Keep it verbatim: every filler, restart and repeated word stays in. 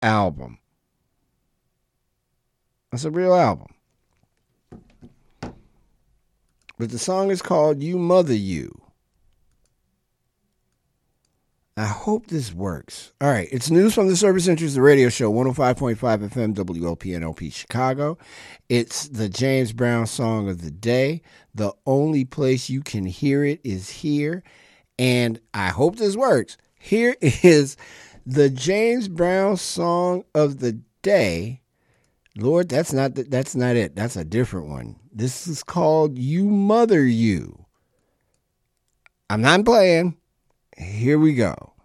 album. That's a real album. But the song is called You Mother You. I hope this works. All right, it's news from the Service Interest, the radio show, one oh five point five F M, W L P N L P Chicago. It's the James Brown song of the day. The only place you can hear it is here, and I hope this works. Here is the James Brown song of the day. Lord, that's not the, that's not it. That's a different one. This is called You Mother You. I'm not playing. Here we go.